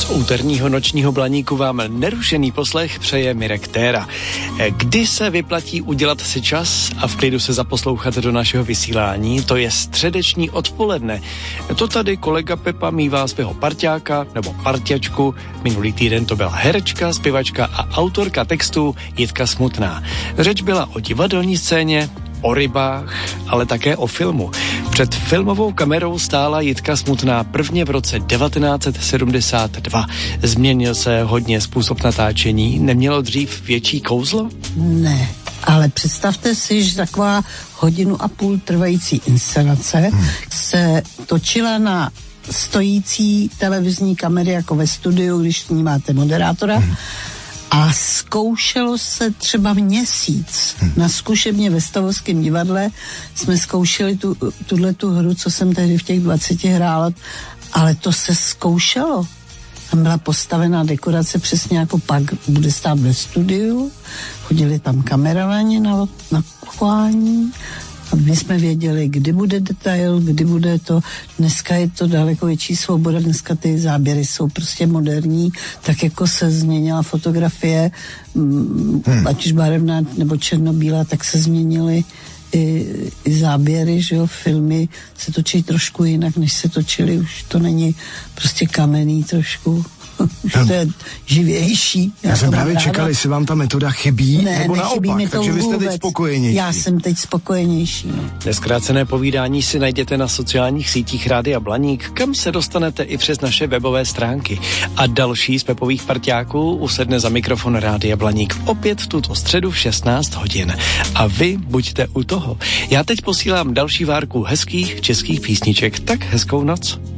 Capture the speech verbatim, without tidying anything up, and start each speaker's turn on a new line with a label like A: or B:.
A: Z úterního nočního Blaníku vám nerušený poslech přeje Mirek Téra. Kdy se vyplatí udělat si čas a v klidu se zaposlouchat do našeho vysílání, to je středeční odpoledne. To tady kolega Pepa mívá svého parťáka nebo parťačku. Minulý týden to byla herečka, zpěvačka a autorka textu Jitka Smutná. Řeč byla o divadelní scéně, o rybách, ale také o filmu. Před filmovou kamerou stála Jitka Smutná prvně v roce devatenáct set sedmdesát dva. Změnil se hodně způsob natáčení? Nemělo dřív větší kouzlo?
B: Ne, ale představte si, že taková hodinu a půl trvající inscenace hmm. se točila na stojící televizní kamery jako ve studiu, když snímáte moderátora. Hmm. A zkoušelo se třeba měsíc. Hmm. Na zkušebně ve Stavovském divadle jsme zkoušeli tu, tuhletu hru, co jsem tehdy v těch dvaceti hrála, ale to se zkoušelo. Tam byla postavená dekorace přesně jako pak bude stát ve studiu. Chodili tam kameramani na nakupování. A my jsme věděli, kdy bude detail, kdy bude to. Dneska je to daleko větší svoboda, dneska ty záběry jsou prostě moderní, tak jako se změnila fotografie, hmm. ať už barevná nebo černobílá, tak se změnily i, i záběry, že jo, filmy se točí trošku jinak, než se točili, už to není prostě kamenný trošku. Už to je živější.
C: Já, Já jsem právě čekal, jestli vám ta metoda chybí,
B: ne,
C: nebo naopak, takže vy jste teď spokojenější.
B: Já jsem teď spokojenější. No.
A: Nezkrácené povídání si najděte na sociálních sítích Rádia Blaník, kam se dostanete i přes naše webové stránky. A další z Pepových parťáků usedne za mikrofon Rádia Blaník opět v tuto středu v šestnáct hodin. A vy buďte u toho. Já teď posílám další várku hezkých českých písniček, tak hezkou noc.